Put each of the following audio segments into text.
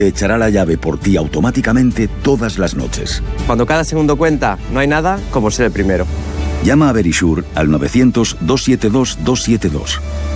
echará la llave por ti automáticamente todas las noches. Cuando cada segundo cuenta, no hay nada como ser el primero. Llama a Verisure al 900-272-272.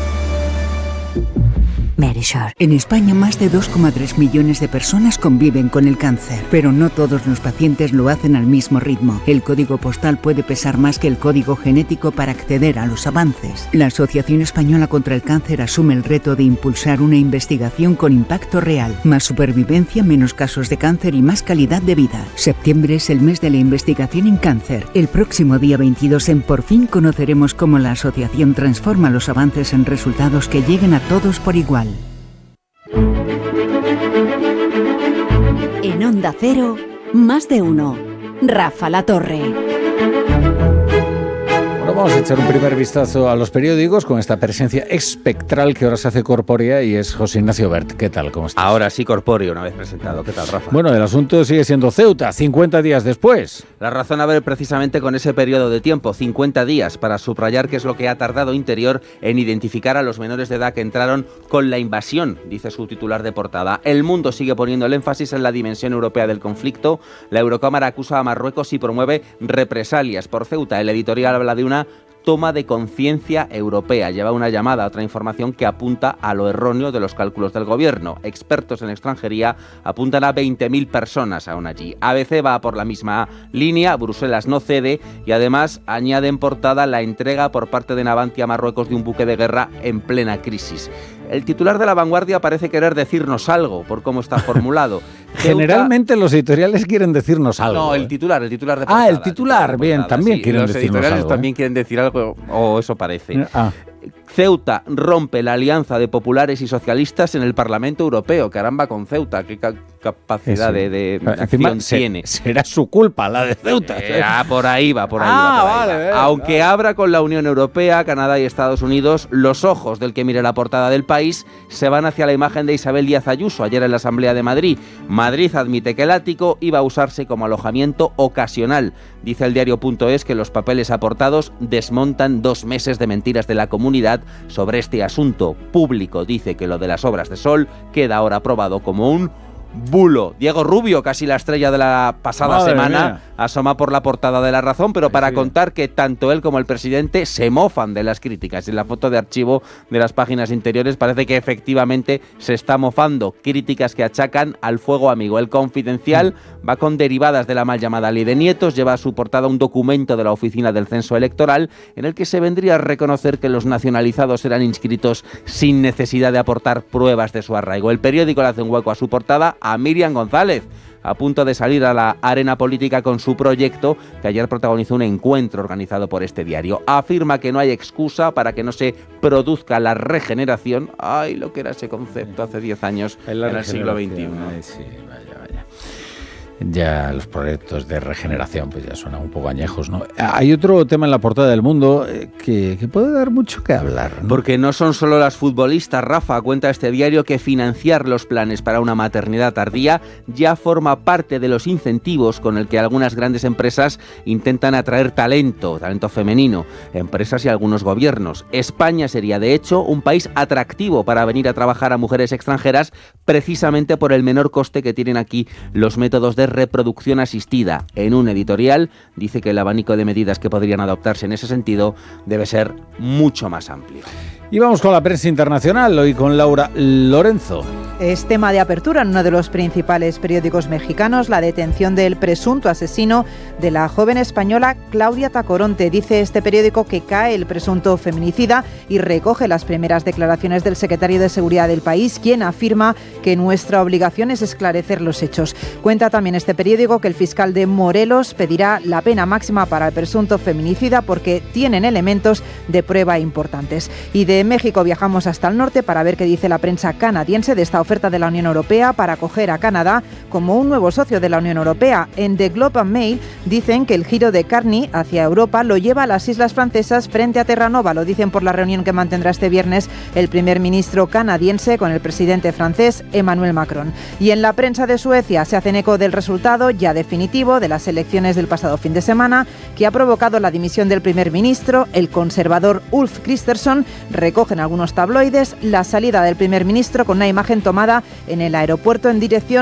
Verisure. En España, más de 2,3 millones de personas conviven con el cáncer, pero no todos los pacientes lo hacen al mismo ritmo. El código postal puede pesar más que el código genético para acceder a los avances. La Asociación Española contra el Cáncer asume el reto de impulsar una investigación con impacto real. Más supervivencia, menos casos de cáncer y más calidad de vida. Septiembre es el mes de la investigación en cáncer. El próximo día 22 en Por Fin conoceremos cómo la asociación transforma los avances en resultados que lleguen a todos por igual. En Onda Cero, Más de Uno. Rafa La Torre. Bueno, vamos a echar un primer vistazo a los periódicos con esta presencia espectral que ahora se hace corpórea y es José Ignacio Bert. ¿Qué tal? ¿Cómo estás? Ahora sí corpóreo, una vez presentado. ¿Qué tal, Rafa? Bueno, el asunto sigue siendo Ceuta, 50 días después. La razón a ver precisamente con ese periodo de tiempo, 50 días, para subrayar qué es lo que ha tardado Interior en identificar a los menores de edad que entraron con la invasión, dice su titular de portada. El Mundo sigue poniendo el énfasis en la dimensión europea del conflicto. La Eurocámara acusa a Marruecos y promueve represalias por Ceuta. El editorial habla de una toma de conciencia europea. Lleva una llamada a otra información que apunta a lo erróneo de los cálculos del gobierno. Expertos en extranjería apuntan a 20.000 personas aún allí. ABC va por la misma línea, Bruselas no cede y además añade en portada la entrega por parte de Navantia a Marruecos de un buque de guerra en plena crisis. El titular de La Vanguardia parece querer decirnos algo por cómo está formulado. Generalmente los editoriales quieren decirnos algo. No, el titular de portada. El titular, bien, también sí, quieren los decirnos algo. Los editoriales también quieren decir algo, o eso parece. Ceuta rompe la alianza de populares y socialistas en el Parlamento Europeo. Caramba con Ceuta, qué capacidad de acción tiene. Será su culpa la de Ceuta. Por ahí va. Vale. Aunque abra con la Unión Europea, Canadá y Estados Unidos, los ojos del que mire la portada del País se van hacia la imagen de Isabel Díaz Ayuso ayer en la Asamblea de Madrid. Madrid admite que el ático iba a usarse como alojamiento ocasional. Dice el diario.es que los papeles aportados desmontan 2 meses de mentiras de la comunidad sobre este asunto. Público dice que lo de las obras de Sol queda ahora aprobado como un bulo. Diego Rubio, casi la estrella de la pasada semana, asoma por la portada de La Razón, pero para contar que tanto él como el presidente se mofan de las críticas. En la foto de archivo de las páginas interiores parece que efectivamente se está mofando. Críticas que achacan al fuego amigo. El Confidencial va con derivadas de la mal llamada Ley de Nietos, lleva a su portada un documento de la Oficina del Censo Electoral en el que se vendría a reconocer que los nacionalizados eran inscritos sin necesidad de aportar pruebas de su arraigo. El periódico le hace un hueco a su portada a Miriam González, a punto de salir a la arena política con su proyecto, que ayer protagonizó un encuentro organizado por este diario. Afirma que no hay excusa para que no se produzca la regeneración. ¡Ay, lo que era ese concepto hace 10 años en el siglo XXI! Sí, vaya. Ya los proyectos de regeneración pues ya suenan un poco añejos, ¿no? Hay otro tema en la portada del Mundo que puede dar mucho que hablar, ¿no? Porque no son solo las futbolistas, Rafa. Cuenta este diario que financiar los planes para una maternidad tardía ya forma parte de los incentivos con el que algunas grandes empresas intentan atraer talento femenino, empresas y algunos gobiernos. España sería, de hecho, un país atractivo para venir a trabajar a mujeres extranjeras precisamente por el menor coste que tienen aquí los métodos de reproducción asistida. En un editorial dice que el abanico de medidas que podrían adoptarse en ese sentido debe ser mucho más amplio. Y vamos con la prensa internacional, hoy con Laura Lorenzo. Es tema de apertura en uno de los principales periódicos mexicanos, la detención del presunto asesino de la joven española Claudia Tacoronte. Dice este periódico que cae el presunto feminicida y recoge las primeras declaraciones del secretario de Seguridad del país, quien afirma que nuestra obligación es esclarecer los hechos. Cuenta también este periódico que el fiscal de Morelos pedirá la pena máxima para el presunto feminicida porque tienen elementos de prueba importantes. Y de México viajamos hasta el norte para ver qué dice la prensa canadiense de esta oferta de la Unión Europea para acoger a Canadá como un nuevo socio de la Unión Europea. En The Globe and Mail dicen que el giro de Carney hacia Europa lo lleva a las islas francesas frente a Terranova. Lo dicen por la reunión que mantendrá este viernes el primer ministro canadiense con el presidente francés Emmanuel Macron. Y en la prensa de Suecia se hacen eco del resultado ya definitivo de las elecciones del pasado fin de semana, que ha provocado la dimisión del primer ministro. El conservador Ulf Kristersson recoge en algunos tabloides la salida del primer ministro con una imagen tomada en el aeropuerto en dirección